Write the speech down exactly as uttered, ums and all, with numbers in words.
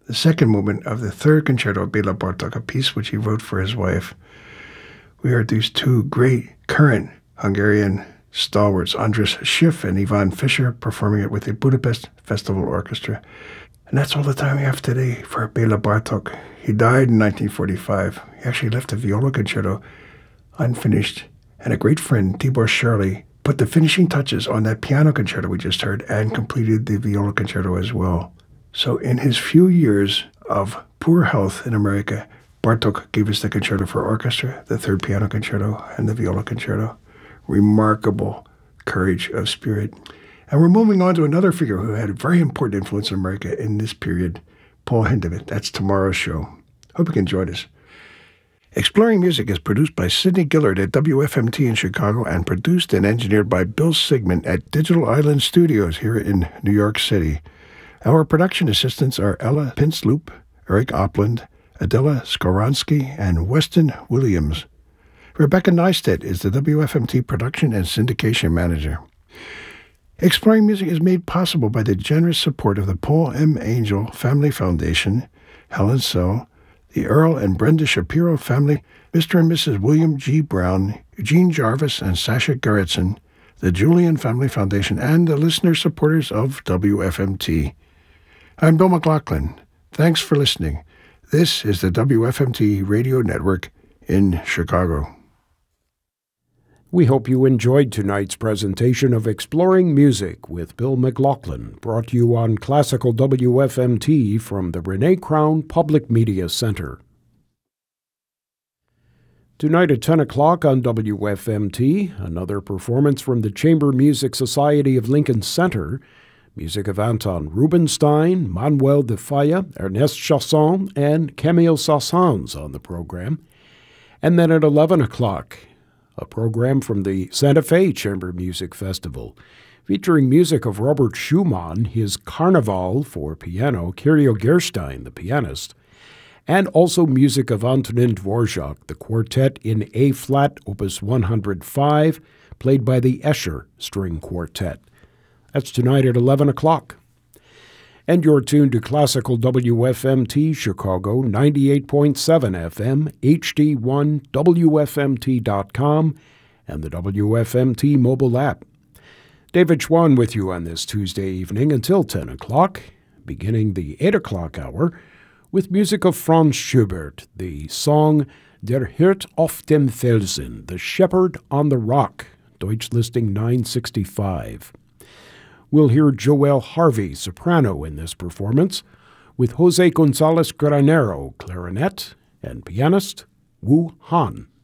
the second movement of the third concerto of Bela Bartok, a piece which he wrote for his wife. We heard these two great current Hungarian stalwarts, Andras Schiff and Ivan Fischer, performing it with the Budapest Festival Orchestra. And that's all the time we have today for Bela Bartok. He died in nineteen forty-five. He actually left a viola concerto unfinished, and a great friend, Tibor Shirley, put the finishing touches on that piano concerto we just heard and completed the viola concerto as well. So in his few years of poor health in America, Bartok gave us the concerto for orchestra, the third piano concerto, and the viola concerto. Remarkable courage of spirit. And we're moving on to another figure who had a very important influence in America in this period, Paul Hindemith. That's tomorrow's show. Hope you can join us. Exploring Music is produced by Sidney Gillard at W F M T in Chicago and produced and engineered by Bill Sigmund at Digital Island Studios here in New York City. Our production assistants are Ella Pinsloop, Eric Opland, Adela Skoronsky, and Weston Williams. Rebecca Neistat is the W F M T production and syndication manager. Exploring Music is made possible by the generous support of the Paul M. Angel Family Foundation, Helen So, the Earl and Brenda Shapiro family, Mister and Missus William G. Brown, Eugene Jarvis, and Sasha Gerritsen, the Julian Family Foundation, and the listener supporters of W F M T. I'm Bill McLaughlin. Thanks for listening. This is the W F M T Radio Network in Chicago. We hope you enjoyed tonight's presentation of Exploring Music with Bill McLaughlin, brought to you on Classical W F M T from the Renee Crown Public Media Center. Tonight at ten o'clock on W F M T, another performance from the Chamber Music Society of Lincoln Center, music of Anton Rubinstein, Manuel de Falla, Ernest Chausson, and Camille Saint-Saëns on the program. And then at eleven o'clock, a program from the Santa Fe Chamber Music Festival, featuring music of Robert Schumann, his Carnival for piano, Kyrio Gerstein, the pianist, and also music of Antonin Dvorak, the quartet in A-flat, opus one hundred five, played by the Escher String Quartet. That's tonight at eleven o'clock. And you're tuned to Classical W F M T Chicago, ninety-eight point seven F M, H D one, W F M T dot com, and the W F M T mobile app. David Schwann with you on this Tuesday evening until ten o'clock, beginning the eight o'clock hour, with music of Franz Schubert, the song Der Hirt auf dem Felsen, The Shepherd on the Rock, Deutsch listing nine sixty-five. We'll hear Joelle Harvey, soprano, in this performance, with Jose Gonzalez Granero, clarinet, and pianist Wu Han.